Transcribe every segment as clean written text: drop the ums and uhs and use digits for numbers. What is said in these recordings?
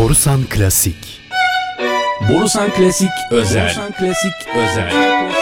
Borusan Klasik. Borusan Klasik özel. Borusan Klasik özel.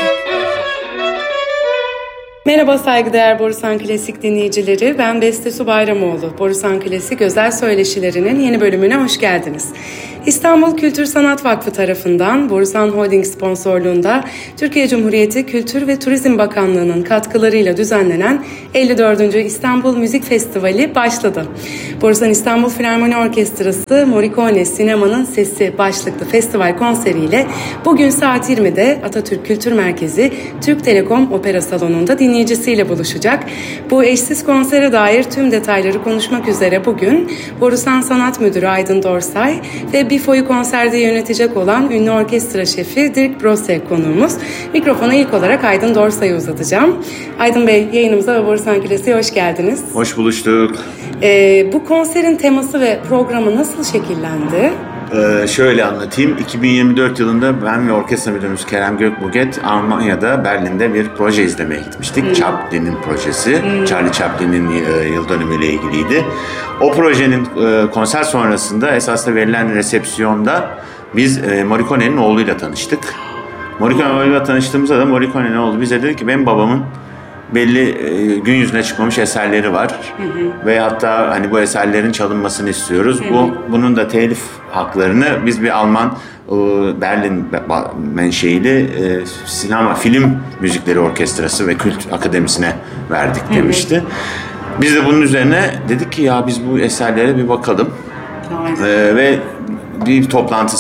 Merhaba saygıdeğer Borusan Klasik dinleyicileri. Ben Beste Su Bayramoğlu. Borusan Klasik özel söyleşilerinin yeni bölümüne hoş geldiniz. İstanbul Kültür Sanat Vakfı tarafından Borusan Holding sponsorluğunda Türkiye Cumhuriyeti Kültür ve Turizm Bakanlığı'nın katkılarıyla düzenlenen 54. İstanbul Müzik Festivali başladı. Borusan İstanbul Filarmoni Orkestrası Morricone Sinema'nın Sesi başlıklı festival konseriyle bugün saat 20'de Atatürk Kültür Merkezi Türk Telekom Opera Salonu'nda dinleyicisiyle buluşacak. Bu eşsiz konsere dair tüm detayları konuşmak üzere bugün Borusan Sanat Müdürü Aydın Dorsay ve BİFO'yu konserde yönetecek olan ünlü orkestra şefi Dirk Brose konuğumuz. Mikrofonu ilk olarak Aydın Dorsay'a uzatacağım. Aydın Bey, yayınımıza ve Borusan Klasik'e hoş geldiniz. Hoş buluştuk. Bu konserin teması ve programı nasıl şekillendi? Şöyle anlatayım. 2024 yılında ben ve orkestra müdürümüz Kerem Gökbuket Almanya'da Berlin'de bir proje izlemeye gitmiştik. Chaplin'in projesi. Charlie Chaplin'in yıl dönümüyle ilgiliydi. O projenin konser sonrasında esasında verilen resepsiyonda biz Morricone'nin oğluyla tanıştık. Morricone'nin oğluyla tanıştığımızda da Morricone'nin oğlu bize dedi ki benim babamın belli gün yüzüne çıkmamış eserleri var ve hatta hani bu eserlerin çalınmasını istiyoruz. Bunun da telif haklarını biz bir Alman Berlin menşeili sinema film müzikleri orkestrası ve kült akademisine verdik demişti. Biz de bunun üzerine dedik ki ya biz bu eserlere bir bakalım ve bir toplantı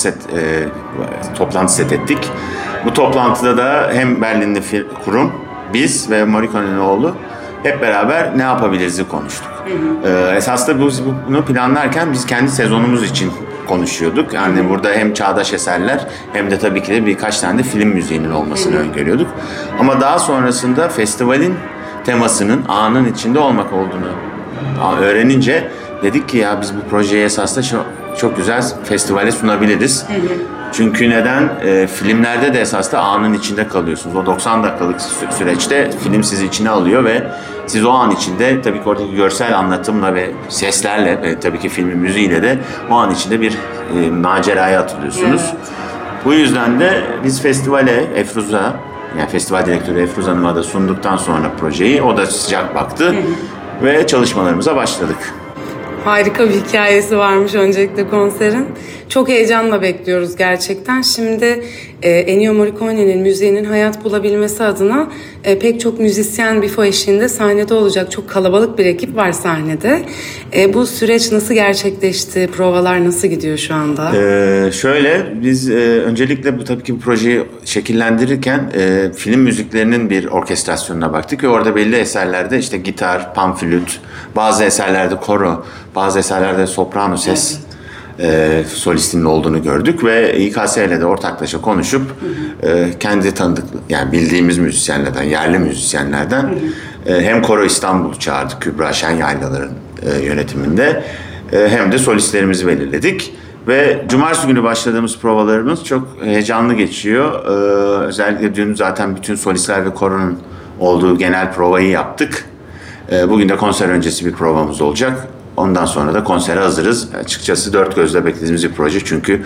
set ettik. Bu toplantıda da hem Berlin'de kurum, biz ve Morricone'nin oğlu hep beraber ne yapabiliriz'i konuştuk. Esasında bunu planlarken biz kendi sezonumuz için konuşuyorduk. Yani burada hem çağdaş eserler hem de tabii ki de birkaç tane de film müziğinin olmasını öngörüyorduk. Ama daha sonrasında festivalin temasının anın içinde olmak olduğunu öğrenince dedik ki ya biz bu projeyi esasında çok güzel festivale sunabiliriz. Çünkü neden? Filmlerde de esasında anın içinde kalıyorsunuz. O 90 dakikalık süreçte film sizi içine alıyor ve siz o an içinde tabii ki oradaki görsel anlatımla ve seslerle ve tabii ki filmin müziğiyle de o an içinde bir maceraya atılıyorsunuz. Bu yüzden de biz festivale Efruz'a, yani festival direktörü Efruz Hanım'a da sunduktan sonra projeyi, o da sıcak baktı ve çalışmalarımıza başladık. Harika bir hikayesi varmış öncelikle konserin. Çok heyecanla bekliyoruz gerçekten. Şimdi Ennio Morricone'nin müziğinin hayat bulabilmesi adına pek çok müzisyen BİFO eşliğinde sahnede olacak. Çok kalabalık bir ekip var sahnede. Bu süreç nasıl gerçekleşti? Provalar nasıl gidiyor şu anda? Şöyle, biz öncelikle tabii ki bu projeyi şekillendirirken film müziklerinin bir orkestrasyonuna baktık ve orada belli eserlerde işte gitar, panflüt, bazı eserlerde koro, bazı eserlerde soprano ses solistinin olduğunu gördük ve İKS ile de ortaklaşa konuşup kendi tanıdık, yani bildiğimiz müzisyenlerden, yerli müzisyenlerden hem Koro İstanbul'u çağırdık Kübra Şenyaylalar'ın yönetiminde, hem de solistlerimizi belirledik. Ve cumartesi günü başladığımız provalarımız çok heyecanlı geçiyor. Özellikle dün zaten bütün solistler ve koronun olduğu genel provayı yaptık. Bugün de konser öncesi bir provamız olacak. Ondan sonra da konsere hazırız. Açıkçası dört gözle beklediğimiz bir proje. Çünkü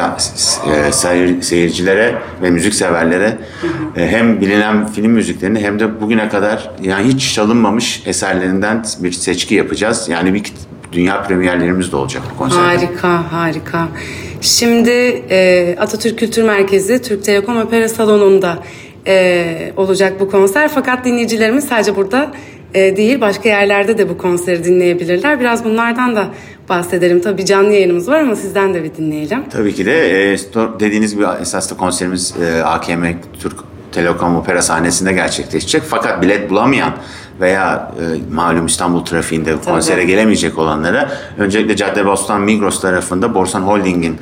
seyircilere ve müzik severlere hem bilinen film müziklerini hem de bugüne kadar yani hiç çalınmamış eserlerinden bir seçki yapacağız. Yani bir dünya premierlerimiz de olacak bu konserde. Harika. Şimdi Atatürk Kültür Merkezi Türk Telekom Opera Salonu'nda olacak bu konser. Fakat dinleyicilerimiz sadece burada değil, başka yerlerde de bu konseri dinleyebilirler. Biraz bunlardan da bahsedelim. Tabii canlı yayınımız var ama sizden de bir dinleyelim. Tabii ki de dediğiniz gibi esasında konserimiz AKM Türk Telekom Opera sahnesinde gerçekleşecek. Fakat bilet bulamayan veya malum İstanbul trafiğinde konsere gelemeyecek olanlara öncelikle Caddebostan Migros tarafında Borusan Holding'in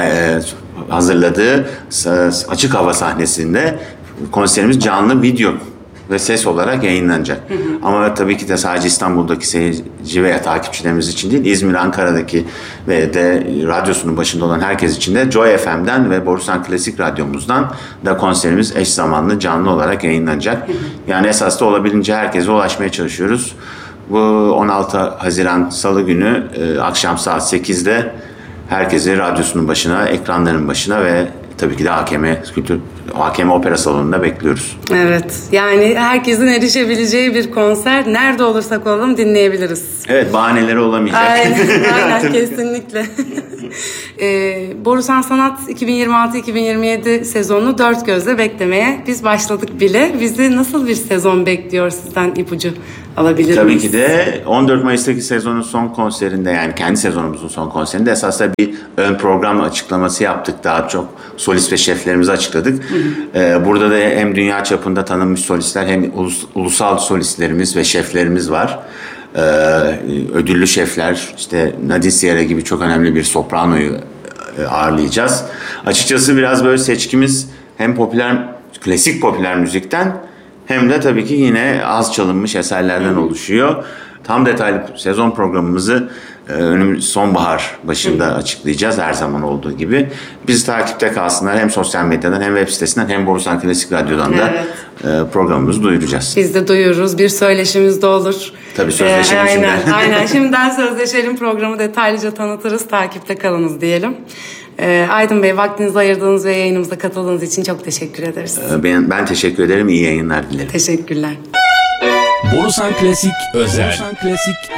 hazırladığı açık hava sahnesinde konserimiz canlı video ve ses olarak yayınlanacak. Ama tabii ki de sadece İstanbul'daki seyirci veya takipçilerimiz için değil, İzmir, Ankara'daki ve de radyosunun başında olan herkes için de Joy FM'den ve Borusan Klasik Radyomuzdan da konserimiz eş zamanlı canlı olarak yayınlanacak. Yani esasında olabildiğince herkese ulaşmaya çalışıyoruz. Bu 16 Haziran Salı günü akşam saat 8'de herkesi radyosunun başına, ekranların başına ve tabii ki de AKM Opera Salonu'nda bekliyoruz. Evet, yani herkesin erişebileceği bir konser. Nerede olursak olalım dinleyebiliriz. Evet, bahaneleri olamayacak. Aynen kesinlikle. Borusan Sanat 2026-2027 sezonunu dört gözle beklemeye biz başladık bile. Bizi nasıl bir sezon bekliyor, sizden ipucu alabilir Tabii miyiz? ki de 14 Mayıs'taki sezonun son konserinde, yani kendi sezonumuzun son konserinde esasında bir ön program açıklaması yaptık. Daha çok solist ve şeflerimizi açıkladık. Burada da hem dünya çapında tanınmış solistler hem ulusal solistlerimiz ve şeflerimiz var. Ödüllü şefler, işte Nadine Sierra gibi çok önemli bir sopranoyu ağırlayacağız. Açıkçası biraz böyle seçkimiz hem klasik popüler müzikten hem de tabii ki yine az çalınmış eserlerden oluşuyor. Tam detaylı sezon programımızı sonbahar başında açıklayacağız, her zaman olduğu gibi. Bizi takipte kalsınlar, hem sosyal medyadan hem web sitesinden hem Borusan Klasik Radyo'dan da programımızı duyuracağız. Biz de duyururuz. Bir söyleşimiz de olur. Tabii sözleşelim şimdiden. Aynen. Şimdiden sözleşelim, programı detaylıca tanıtırız. Takipte kalınız diyelim. Aydın Bey, vaktinizi ayırdığınız ve yayınımıza katıldığınız için çok teşekkür ederiz. Ben teşekkür ederim. İyi yayınlar dilerim. Teşekkürler. Borusan Klasik özel. Borusan Klasik